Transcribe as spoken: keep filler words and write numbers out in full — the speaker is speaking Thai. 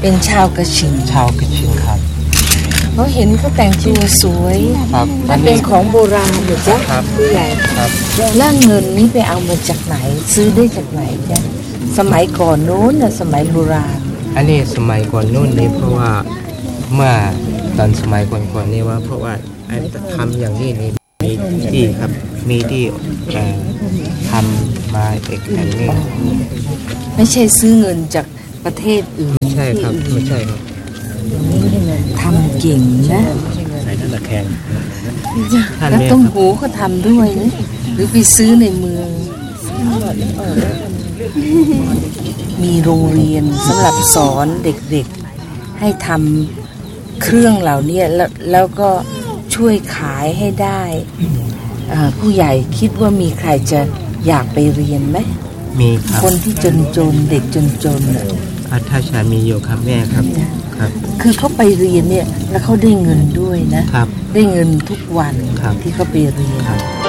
เป็นชาวกระชิงชาวกระชิงครับเขาเห็นเขาแต่งตัวสวยครับมันเป็นของโบราณอยู่จ้ะผู้ใหญ่ครับแล้วเงินนี้ไปเอามาจากไหนซื้อได้จากไหนจ้ะสมัยก่อนโน้นน่ะสมัยโบราณอันนี้สมัยก่อนโน้นนี่เพราะว่าเมื่อตอนสมัยก่อนๆนี่ว่าเพราะว่าทำอย่างนี้นี่มีที่ครับมีที่ทำมาเอกอันนี้ไม่ใช่ซื้อเงินจากประเทศอื่นไม่ใช่ครับไม่ใช่ครับทำเก่งนะใส่ท่านตะแคงแล้วต้มหูก็ทำด้วยนะหรือไปซื้อในเมืองมีโรงเรียนสำหรับสอนเด็กๆให้ทำเครื่องเหล่านี้แล้วแล้วก็ช่วยขายให้ได้ผู้ใหญ่คิดว่ามีใครจะอยากไปเรียนไหมมีครับคนที่จนๆเด็กจนๆน่ะถ้าชามีอยู่ครับแม่ครับครับคือเขาไปเรียนเนี่ยแล้วเขาได้เงินด้วยนะครับได้เงินทุกวันที่เขาไปเรียน